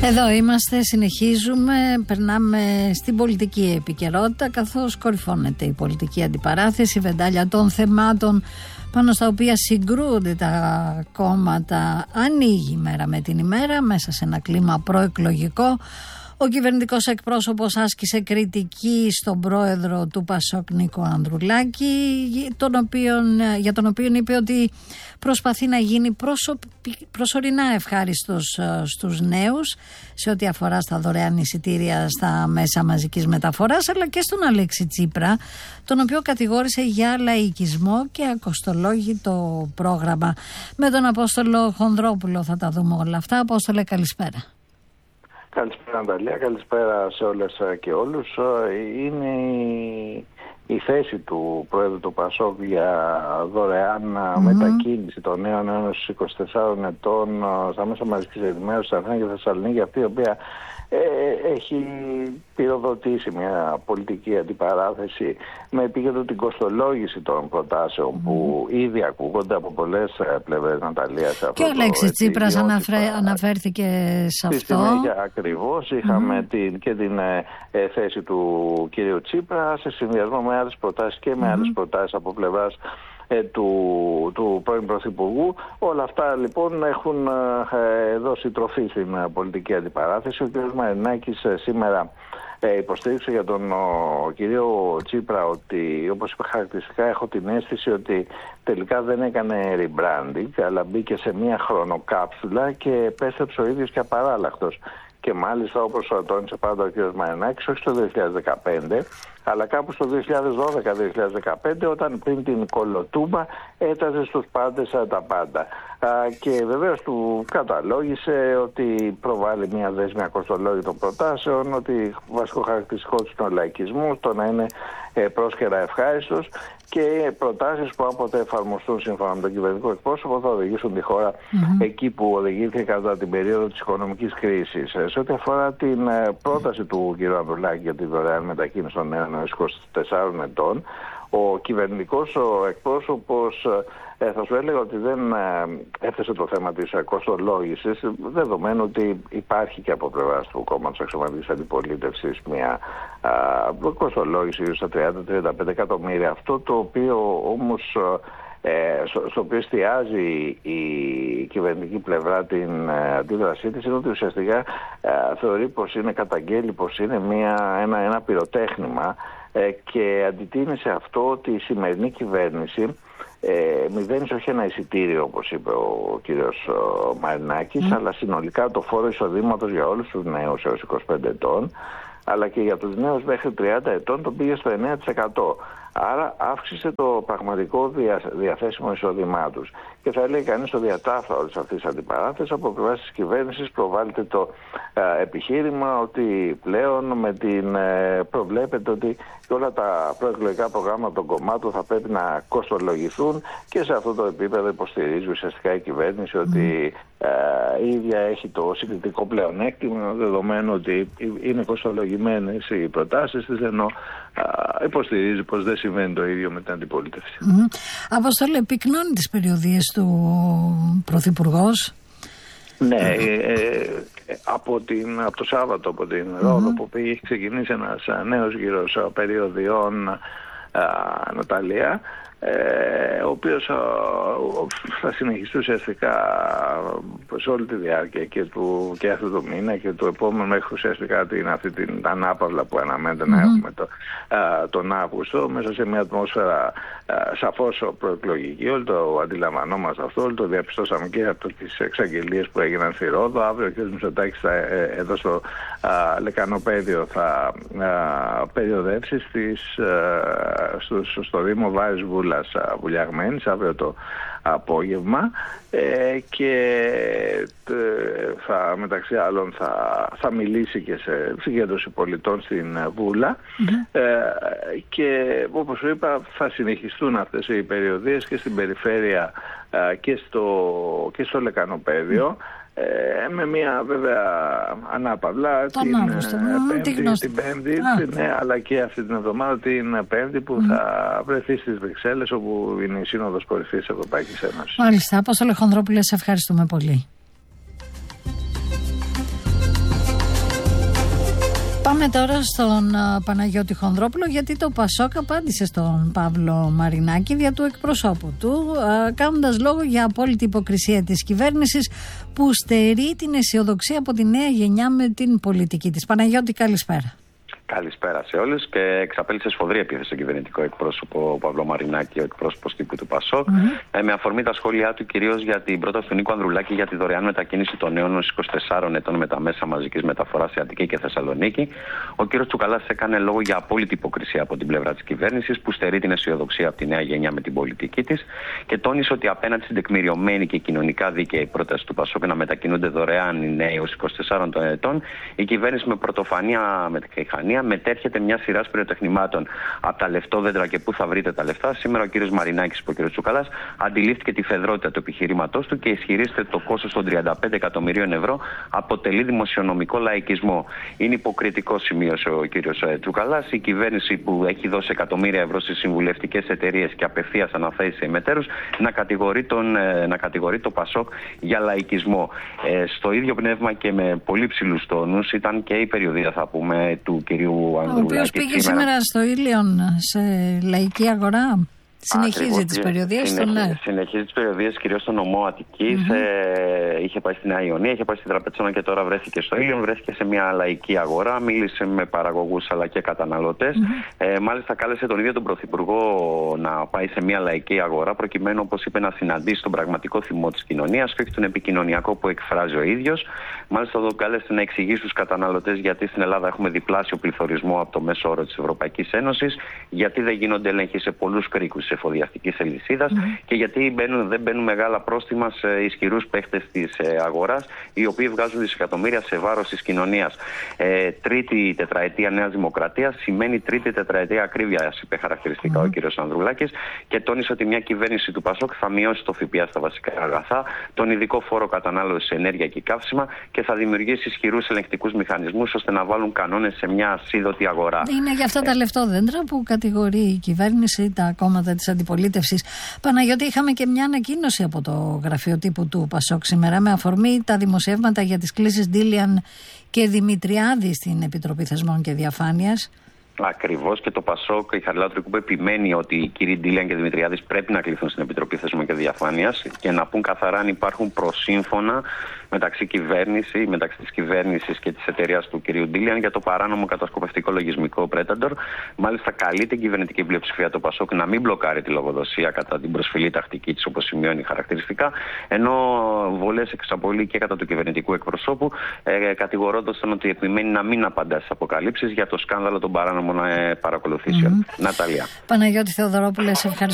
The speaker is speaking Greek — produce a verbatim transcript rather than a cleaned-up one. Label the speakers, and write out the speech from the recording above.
Speaker 1: Εδώ είμαστε, συνεχίζουμε, περνάμε στην πολιτική επικαιρότητα, καθώς κορυφώνεται η πολιτική αντιπαράθεση, βεντάλια των θεμάτων πάνω στα οποία συγκρούονται τα κόμματα, ανοίγει μέρα με την ημέρα μέσα σε ένα κλίμα προεκλογικό. Ο κυβερνητικός εκπρόσωπος άσκησε κριτική στον πρόεδρο του Πασόκ Νίκο Ανδρουλάκη, τον οποίον, για τον οποίο είπε ότι προσπαθεί να γίνει προσω... προσωρινά ευχάριστος στους νέους σε ό,τι αφορά στα δωρεάν εισιτήρια στα μέσα μαζικής μεταφοράς, αλλά και στον Αλέξη Τσίπρα, τον οποίο κατηγόρησε για λαϊκισμό και ακοστολόγητο πρόγραμμα. Με τον Απόστολο Χονδρόπουλο θα τα δούμε όλα αυτά. Απόστολε, καλησπέρα.
Speaker 2: Καλησπέρα Ανταλία, καλησπέρα σε όλες και όλους. Είναι η θέση του Πρόεδρου του Πασόκ για δωρεάν mm-hmm. μετακίνηση των νέων έως είκοσι τεσσάρων ετών στα μέσα μαζικής ενημέρωσης στην Αθήνα και Θεσσαλονίκη, αυτή η οποία ε, έχει πυροδοτήσει μια πολιτική αντιπαράθεση με επίκεντρο την κοστολόγηση των προτάσεων mm. που ήδη ακούγονται από πολλές πλευρές, Ναταλία.
Speaker 1: Και ο Αλέξης Τσίπρας αναφρέ, αναφέρθηκε σε αυτό.
Speaker 2: Στη συνέχεια ακριβώς είχαμε mm. την, και την ε, θέση του κυρίου Τσίπρα σε συνδυασμό με άλλες προτάσεις και με mm. άλλες προτάσεις από πλευράς Ε, του, του πρώην Πρωθυπουργού. Όλα αυτά λοιπόν έχουν ε, δώσει τροφή στην ε, πολιτική αντιπαράθεση. Ο κ. Μαρινάκης ε, σήμερα ε, υποστήριξε για τον ο, κύριο Τσίπρα ότι, όπως είπε χαρακτηριστικά, έχω την αίσθηση ότι τελικά δεν έκανε rebranding, αλλά μπήκε σε μια χρονοκάψουλα και επέστρεψε ο ίδιος και απαράλλαχτος. Και μάλιστα, όπως τόνισε πάντα ο κ. Μαρινάκης, όχι στο δύο χιλιάδες δεκαπέντε, αλλά κάπου στο δύο χιλιάδες δώδεκα δύο χιλιάδες δεκαπέντε, όταν πριν την κολοτούμπα έταζε στους πάντες τα πάντα. Α, και βεβαίως του καταλόγησε ότι προβάλλει μια δέσμη ακοστολόγητων προτάσεων, ότι βασικό χαρακτηριστικό του είναι ο λαϊκισμός, το να είναι ε, πρόσκαιρα ευχάριστος, και προτάσεις που όποτε εφαρμοστούν σύμφωνα με τον κυβερνητικό εκπρόσωπο θα οδηγήσουν τη χώρα mm-hmm. εκεί που οδηγήθηκε κατά την περίοδο της οικονομικής κρίσης. Σε ό,τι αφορά την ε, πρόταση του κ. Ανδρουλάκη για τη δωρεάν μετακίνηση των νέων έως είκοσι τεσσάρων ετών, ο κυβερνητικός ο εκπρόσωπος ε, θα σου έλεγα ότι δεν ε, έθεσε το θέμα της κοστολόγησης, δεδομένου ότι υπάρχει και από πλευράς του κόμματος αξιωματικής αντιπολίτευσης μια ε, κοστολόγηση στα τριάντα με τριάντα πέντε εκατομμύρια. Αυτό το οποίο όμως ε, στο, στο οποίο εστιάζει η κυβερνητική πλευρά την ε, αντίδρασή της είναι ότι ουσιαστικά ε, θεωρεί πως είναι, καταγγέλει πως είναι μια, ένα, ένα πυροτέχνημα ε, και αντιτείνει σε αυτό ότι η σημερινή κυβέρνηση ε, μηδένισε όχι ένα εισιτήριο, όπως είπε ο κύριος Μαρινάκης, mm. αλλά συνολικά το φόρο εισοδήματος για όλους τους νέους έως είκοσι πέντε ετών, αλλά και για τους νέους μέχρι τριάντα ετών τον πήγε στο εννέα τοις εκατό. Άρα αύξησε το πραγματικό δια, διαθέσιμο εισόδημά τους. Και θα λέει κανείς το διατάφρα όλης αυτής της αντιπαράθεσης από πλευράς της κυβέρνησης προβάλλεται το ε, επιχείρημα ότι πλέον με την ε, προβλέπεται ότι και όλα τα προεκλογικά προγράμματα των κομμάτων θα πρέπει να κοστολογηθούν, και σε αυτό το επίπεδο υποστηρίζει ουσιαστικά η κυβέρνηση ότι ε, η ίδια έχει το συγκριτικό πλεονέκτημα, δεδομένου ότι είναι κοστολογημένες οι προτάσεις της, ενώ ε, υποστηρίζει πως δεν συμβαίνει το ίδιο με την αντιπολίτευση.
Speaker 1: Mm-hmm. Αποστόλη, επικοινώνει τις περιοδίες του Πρωθυπουργός.
Speaker 2: Ναι, ε, ε, από, την, από το Σάββατο, από την mm-hmm. Ρόδο, που έχει ξεκινήσει ένας νέος γύρος περιοδιών, α, Ναταλία, ε, ο οποίος α, θα συνεχιστεί ουσιαστικά σε όλη τη διάρκεια και, του, και αυτού του μήνα και του επόμενου, μέχρι ουσιαστικά την, αυτή την ανάπαυλα που αναμένεται mm-hmm. να έχουμε το, α, τον Αύγουστο, μέσα σε μια ατμόσφαιρα σαφώς προεκλογική. Όλοι το αντιλαμβανόμαστε αυτό, όλοι το διαπιστώσαμε και από τις εξαγγελίες που έγιναν στη Ρόδο. Αύριο ο κ. Μητσοτάκης ε, εδώ στο α, Λεκανοπέδιο θα α, περιοδεύσει στις, α, στο, στο Δήμο Βάρης Βούλας Βουλιαγμένης αύριο το απόγευμα, ε, και ε, θα, μεταξύ άλλων θα, θα μιλήσει και σε συγκέντρωση πολιτών στην Βούλα mm-hmm. ε, και όπως σου είπα θα συνεχιστούν αυτές οι περιοδίες και στην περιφέρεια ε, και, στο, και στο Λεκανοπέδιο. Ε, με μια βέβαια ανάπαυλα την,
Speaker 1: Αύγουστο,
Speaker 2: πέμπτη, την Πέμπτη, ναι, αλλά και αυτή την εβδομάδα την Πέμπτη που mm. θα βρεθεί στις Βρυξέλλες, όπου είναι η Σύνοδος Κορυφής της Ευρωπαϊκής Ένωσης.
Speaker 1: Μάλιστα. Απόστολε Χονδρόπουλε, σε ευχαριστούμε πολύ. Πάμε τώρα στον uh, Παναγιώτη Χονδρόπουλο, γιατί το Πασόκ απάντησε στον Παύλο Μαρινάκη δια του εκπροσώπου του, uh, κάνοντας λόγο για απόλυτη υποκρισία της κυβέρνησης που στερεί την αισιοδοξία από τη νέα γενιά με την πολιτική της. Παναγιώτη, καλησπέρα.
Speaker 3: Καλησπέρα σε όλους, και εξαπέλυσε σφοδρή επίθεση στον κυβερνητικό εκπρόσωπο ο Παύλο Μαρινάκη, ο εκπρόσωπος τύπου του Πασόκ, mm-hmm. ε, με αφορμή τα σχόλιά του κυρίως για την πρόταση του Νίκου Ανδρουλάκη για τη δωρεάν μετακίνηση των νέων ως είκοσι τεσσάρων ετών με τα μέσα μαζικής μεταφοράς σε Αττική και Θεσσαλονίκη. Ο κύριος Τσουκαλάς έκανε λόγο για απόλυτη υποκρισία από την πλευρά της κυβέρνησης που στερεί την αισιοδοξία από τη νέα γενιά με την πολιτική της, και τόνισε ότι απέναντι στην τεκμηριωμένη και κοινωνικά δίκαιη πρόταση του Πασόκ να μετακινούνται δωρεάν οι νέοι ως είκοσι τεσσάρων ετών, η κυβέρνηση με πρωτοφανία μετριχανία μετέρχεται μια σειρά πυροτεχνημάτων από τα λεφτόδεντρα και πού θα βρείτε τα λεφτά. Σήμερα ο κύριος Μαρινάκης, ο κύριος Τσουκαλάς, αντιλήφθηκε τη φεδρότητα του επιχειρήματός του και ισχυρίζεται το κόστος των τριάντα πέντε εκατομμυρίων ευρώ αποτελεί δημοσιονομικό λαϊκισμό. Είναι υποκριτικό, σημείωσε ο κύριος Τσουκαλάς. Η κυβέρνηση που έχει δώσει εκατομμύρια ευρώ στις συμβουλευτικές εταιρείες και απευθείας αναθέσει σε ημετέρους να κατηγορεί, τον, να κατηγορεί το Πασόκ για λαϊκισμό. Ε, στο ίδιο πνεύμα και με πολύ ψηλούς τόνους ήταν και η περιοδία, θα πούμε, του κυρίου Ανδρουλάκη.
Speaker 1: Ο οποίος πήγε σήμερα, σήμερα στο Ήλιον σε λαϊκή αγορά. Συνεχίζει Ακριβώς, τις περιοδίες
Speaker 3: συνεχίζει,
Speaker 1: του, ναι.
Speaker 3: Συνεχίζει τις περιοδίες κυρίως στο νομό Αττικής. Mm-hmm. Ε, είχε πάει στη Νέα Ιωνία, είχε πάει στη Τραπετσόνα και τώρα βρέθηκε στο Ήλιον. Βρέθηκε σε μια λαϊκή αγορά, μίλησε με παραγωγούς αλλά και καταναλωτές. Mm-hmm. Ε, μάλιστα κάλεσε τον ίδιο τον Πρωθυπουργό να πάει σε μια λαϊκή αγορά, προκειμένου, όπως είπε, να συναντήσει τον πραγματικό θυμό της κοινωνίας και όχι τον επικοινωνιακό που εκφράζει ο ίδιος. Μάλιστα τον κάλεσε να εξηγήσει στους καταναλωτές γιατί στην Ελλάδα έχουμε διπλάσιο πληθωρισμό από το μέσο όρο της Ευρωπαϊκής Ένωσης, γιατί δεν γίνονται έλεγχοι σε πολλούς κρίκους εφοδιαστικής αλυσίδας mm-hmm. και γιατί μπαίνουν, δεν μπαίνουν μεγάλα πρόστιμα σε ισχυρούς παίχτες της ε, αγοράς, οι οποίοι βγάζουν δισεκατομμύρια σε βάρος της κοινωνίας. Ε, τρίτη τετραετία Νέας Δημοκρατίας σημαίνει τρίτη τετραετία ακρίβειας, είπε χαρακτηριστικά mm-hmm. ο κύριος Ανδρουλάκης, και τόνισε ότι μια κυβέρνηση του Πασόκ θα μειώσει το ΦΠΑ στα βασικά αγαθά, τον ειδικό φόρο κατανάλωσης σε ενέργεια και καύσιμα και θα δημιουργήσει ισχυρούς ελεγκτικούς μηχανισμούς ώστε να βάλουν κανόνες σε μια ασίδωτη αγορά.
Speaker 1: Είναι για αυτά τα λεφτόδεντρα που κατηγορεί η κυβέρνηση, τα κόμματα της αντιπολίτευσης. Παναγιώτη, είχαμε και μια ανακοίνωση από το γραφείο τύπου του Πασόκ σήμερα με αφορμή τα δημοσιεύματα για τις κλήσεις Ντίλιαν και Δημητριάδη στην Επιτροπή Θεσμών και Διαφάνειας.
Speaker 3: Ακριβώς, και το Πασόκ, η Χαριλάου Τρικούπη, επιμένει ότι οι κύριοι Ντίλιαν και Δημητριάδης πρέπει να κληθούν στην Επιτροπή Θεσμών και Διαφάνειας και να πούν καθαρά αν υπάρχουν προσύμφωνα μεταξύ, κυβέρνηση, μεταξύ της κυβέρνησης και της εταιρείας του κυρίου Ντίλιαν για το παράνομο κατασκοπευτικό λογισμικό Predator. Μάλιστα, καλεί την κυβερνητική πλειοψηφία του Πασόκ να μην μπλοκάρει τη λογοδοσία κατά την προσφυλή τακτική της, όπως σημειώνει χαρακτηριστικά, ενώ βολές εξαπολύει και κατά του κυβερνητικού εκπροσώπου, ε, κατηγορώντας τον ότι επιμένει να μην απαντά στις αποκαλύψεις για το σκάνδαλο των παράνομων ε, παρακολουθήσεων. Mm-hmm. Ναταλία.
Speaker 1: Παναγιώτη Θεοδωρόπουλε, σε ευχαριστώ.